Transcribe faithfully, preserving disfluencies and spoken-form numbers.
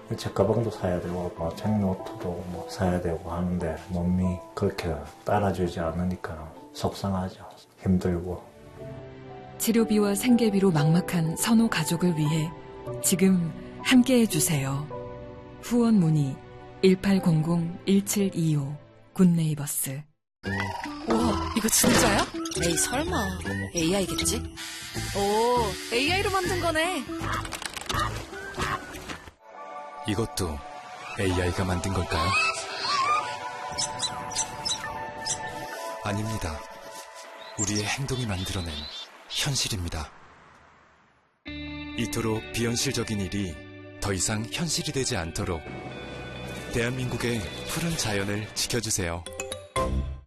책가방도 사야 되고 뭐 책노트도 뭐 사야 되고 하는데 몸이 그렇게 따라주지 않으니까 속상하죠. 힘들고. 치료비와 생계비로 막막한 선호 가족을 위해 지금 함께해 주세요. 후원 문의 일팔공공 일칠이오 굿네이버스. 우와, 이거 진짜야? 에이, 설마. 에이아이겠지? 오, 에이아이로 만든 거네. 이것도 에이아이가 만든 걸까요? 아닙니다. 우리의 행동이 만들어낸 현실입니다. 이토록 비현실적인 일이 더 이상 현실이 되지 않도록 대한민국의 푸른 자연을 지켜주세요.